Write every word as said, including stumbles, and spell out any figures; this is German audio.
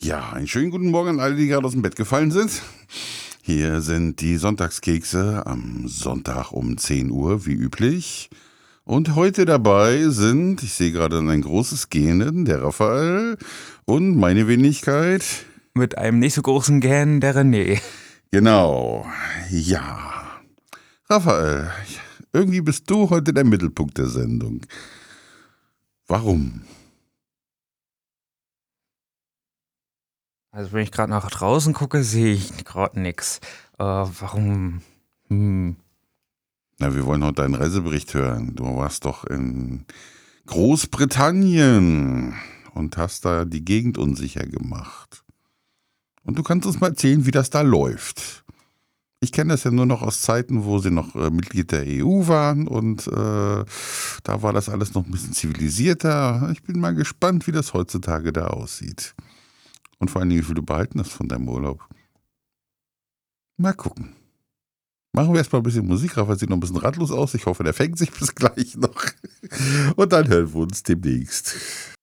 Ja, einen schönen guten Morgen an alle, die gerade aus dem Bett gefallen sind. Hier sind die Sonntagskekse am Sonntag um zehn Uhr, wie üblich. Und heute dabei sind, ich sehe gerade ein großes Gähnen, der Raphael und meine Wenigkeit. Mit einem nicht so großen Gähnen, der René. Genau, ja. Raphael, irgendwie bist du heute der Mittelpunkt der Sendung. Warum? Also wenn ich gerade nach draußen gucke, sehe ich gerade nichts. Äh, warum? Hm. Na, wir wollen heute einen Reisebericht hören. Du warst doch in Großbritannien und hast da die Gegend unsicher gemacht. Und du kannst uns mal erzählen, wie das da läuft. Ich kenne das ja nur noch aus Zeiten, wo sie noch äh, Mitglied der E U waren und äh, da war das alles noch ein bisschen zivilisierter. Ich bin mal gespannt, wie das heutzutage da aussieht. Und vor allem, wie viel du behalten hast von deinem Urlaub. Mal gucken. Machen wir erstmal ein bisschen Musik, Raphael sieht noch ein bisschen ratlos aus. Ich hoffe, der fängt sich bis gleich noch. Und dann hören wir uns demnächst.